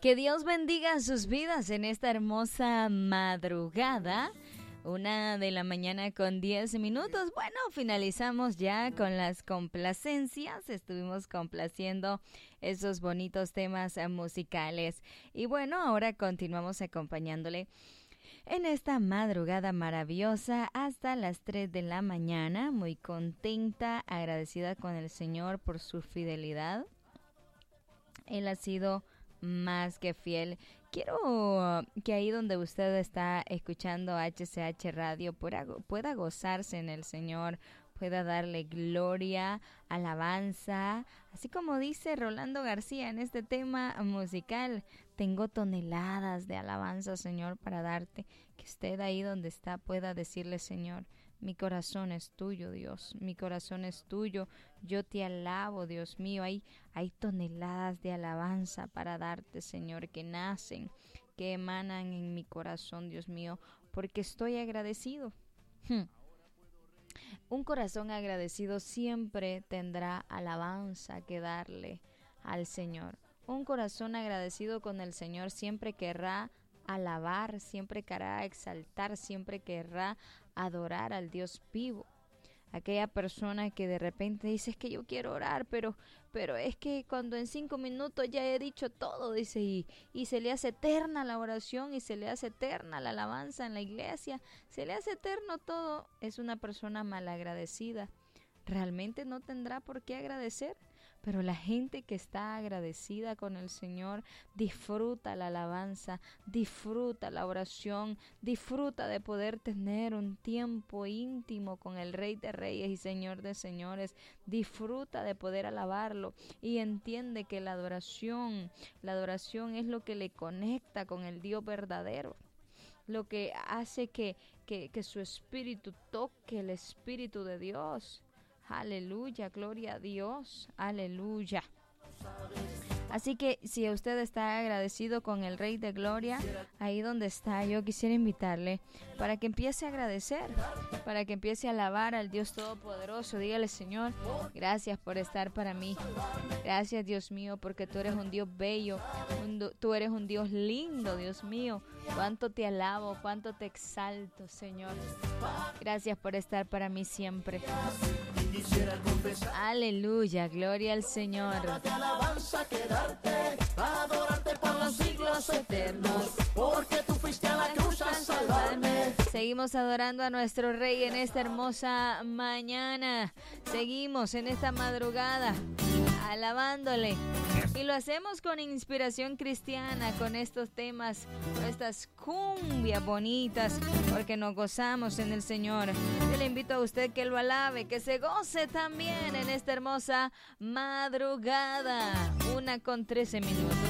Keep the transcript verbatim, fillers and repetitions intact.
Que Dios bendiga sus vidas en esta hermosa madrugada. Una de la mañana con diez minutos. Bueno, finalizamos ya con las complacencias. Estuvimos complaciendo esos bonitos temas musicales. Y bueno, ahora continuamos acompañándole en esta madrugada maravillosa hasta las tres de la mañana. Muy contenta, agradecida con el Señor por su fidelidad. Él ha sido más que fiel. Quiero que ahí donde usted está escuchando H C H Radio pueda, pueda gozarse en el Señor, pueda darle gloria, alabanza, así como dice Rolando García en este tema musical. Tengo toneladas de alabanza, Señor, para darte. Que usted ahí donde está pueda decirle: Señor, mi corazón es tuyo, Dios, mi corazón es tuyo, yo te alabo, Dios mío. Hay, hay toneladas de alabanza para darte, Señor, que nacen, que emanan en mi corazón, Dios mío, porque estoy agradecido. Hmm. Un corazón agradecido siempre tendrá alabanza que darle al Señor. Un corazón agradecido con el Señor siempre querrá alabar, siempre querrá exaltar, siempre querrá adorar al Dios vivo. Aquella persona que de repente dice: es que yo quiero orar, pero, pero es que cuando en cinco minutos ya he dicho todo, dice, y, y se le hace eterna la oración y se le hace eterna la alabanza en la iglesia, se le hace eterno todo. Es una persona malagradecida. Realmente no tendrá por qué agradecer, pero la gente que está agradecida con el Señor disfruta la alabanza, disfruta la oración, disfruta de poder tener un tiempo íntimo con el Rey de Reyes y Señor de Señores, disfruta de poder alabarlo y entiende que la adoración, la adoración es lo que le conecta con el Dios verdadero, lo que hace que, que, que su espíritu toque el Espíritu de Dios. Aleluya, gloria a Dios, aleluya. Así que si usted está agradecido con el Rey de Gloria, ahí donde está, yo quisiera invitarle para que empiece a agradecer, para que empiece a alabar al Dios Todopoderoso. Dígale: Señor, gracias por estar para mí. Gracias, Dios mío, porque tú eres un Dios bello, un, tú eres un Dios lindo, Dios mío. Cuánto te alabo, cuánto te exalto, Señor. Gracias por estar para mí siempre. Aleluya, gloria al Señor. Alabanza que darte, adorarte por los siglos eternos, porque tú fuiste a la cruz a salvarme. Seguimos adorando a nuestro Rey en esta hermosa mañana. Seguimos en esta madrugada alabándole. Y lo hacemos con inspiración cristiana, con estos temas, con estas cumbias bonitas, porque nos gozamos en el Señor. Yo le invito a usted que lo alabe, que se goce también en esta hermosa madrugada. Una con trece minutos.